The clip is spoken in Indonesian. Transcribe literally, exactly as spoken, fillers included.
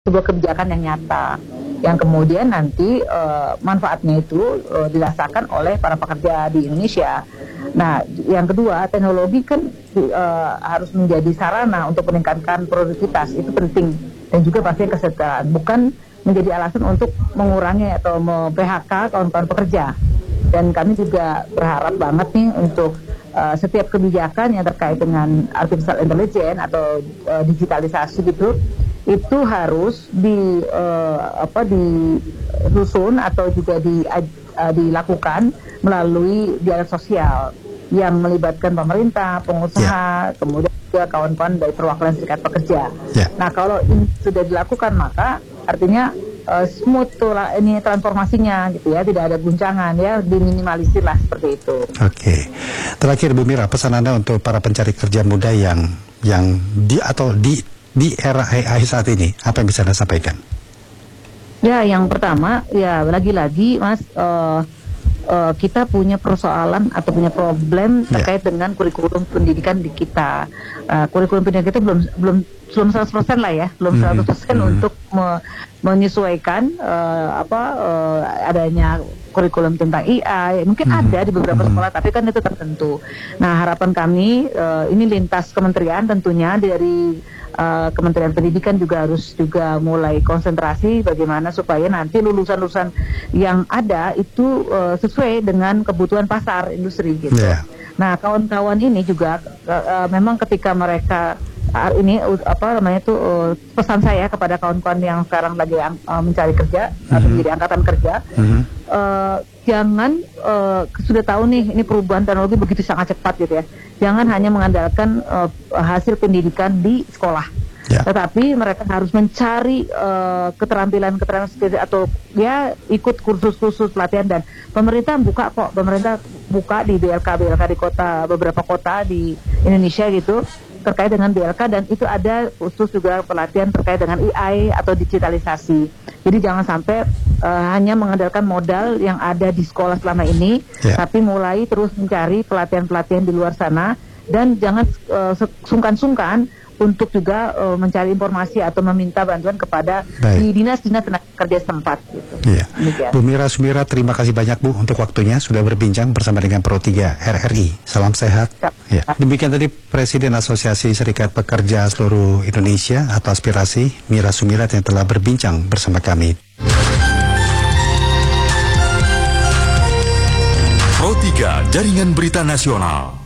sebuah kebijakan yang nyata, yang kemudian nanti uh, manfaatnya itu uh, dirasakan oleh para pekerja di Indonesia. Nah, yang kedua, teknologi kan uh, harus menjadi sarana untuk meningkatkan produktivitas, itu penting, dan juga pasti kesejahteraan, bukan menjadi alasan untuk mengurangi atau P H K kawan-kawan pekerja. Dan kami juga berharap banget nih untuk uh, setiap kebijakan yang terkait dengan artificial intelligence atau uh, digitalisasi gitu, itu harus di uh, apa disusun atau juga di, uh, dilakukan melalui dialog sosial yang melibatkan pemerintah, pengusaha, yeah. kemudian juga kawan-kawan dari perwakilan serikat pekerja. Yeah. Nah, kalau ini sudah dilakukan, maka artinya uh, smooth tuh lah ini transformasinya gitu ya, tidak ada guncangan ya, diminimalisir lah seperti itu. Oke, okay. Terakhir Bu Mira, pesan Anda untuk para pencari kerja muda yang yang di atau di di era A I saat ini, apa yang bisa Anda sampaikan? Ya, yang pertama, ya lagi-lagi Mas, uh, uh, kita punya persoalan atau punya problem terkait yeah. dengan kurikulum pendidikan di kita. Uh, kurikulum pendidikan kita belum belum belum seratus persen lah ya, belum seratus persen mm-hmm. untuk me, menyesuaikan uh, apa uh, adanya kurikulum tentang A I. Mungkin mm-hmm. ada di beberapa sekolah, tapi kan itu tertentu. Nah, harapan kami uh, ini lintas kementerian tentunya, dari Uh, Kementerian Pendidikan juga harus juga mulai konsentrasi bagaimana supaya nanti lulusan-lulusan yang ada itu uh, sesuai dengan kebutuhan pasar industri gitu. Yeah. Nah, kawan-kawan ini juga uh, uh, memang ketika mereka uh, ini uh, apa namanya itu uh, pesan saya kepada kawan-kawan yang sekarang lagi uh, mencari kerja mm-hmm. atau menjadi angkatan kerja, mm-hmm. uh, jangan uh, sudah tahu nih ini perubahan teknologi begitu sangat cepat gitu ya. Jangan hanya mengandalkan uh, hasil pendidikan di sekolah, ya. Tetapi mereka harus mencari uh, keterampilan-keterampilan atau ya ikut kursus-kursus pelatihan, dan pemerintah buka kok, pemerintah buka di B L K B L K di kota, beberapa kota di Indonesia gitu terkait dengan B L K, dan itu ada khusus juga pelatihan terkait dengan A I atau digitalisasi. Jadi jangan sampai uh, hanya mengandalkan modal yang ada di sekolah selama ini, yeah. tapi mulai terus mencari pelatihan-pelatihan di luar sana, dan jangan uh, sungkan-sungkan untuk juga uh, mencari informasi atau meminta bantuan kepada di dinas-dinas tenaga kerja setempat. Gitu. Yeah. Bu Mira Sumira, terima kasih banyak Bu untuk waktunya sudah berbincang bersama dengan Pro tiga R R I. Salam sehat. Ya. Demikian tadi Presiden Asosiasi Serikat Pekerja Seluruh Indonesia atau Aspirasi, Mira Sumira, yang telah berbincang bersama kami. Pro tiga, Jaringan Berita Nasional.